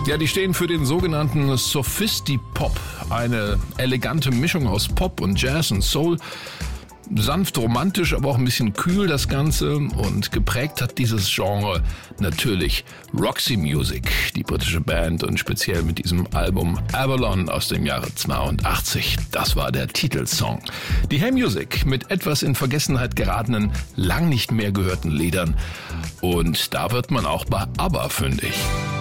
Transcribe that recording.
Ja, die stehen für den sogenannten Sophisti-Pop, eine elegante Mischung aus Pop und Jazz und Soul. Sanft romantisch, aber auch ein bisschen kühl das Ganze, und geprägt hat dieses Genre natürlich Roxy Music, die britische Band, und speziell mit diesem Album Avalon aus dem Jahre 82. Das war der Titelsong. Die Hey Music mit etwas in Vergessenheit geratenen, lang nicht mehr gehörten Liedern, und da wird man auch bei ABBA fündig.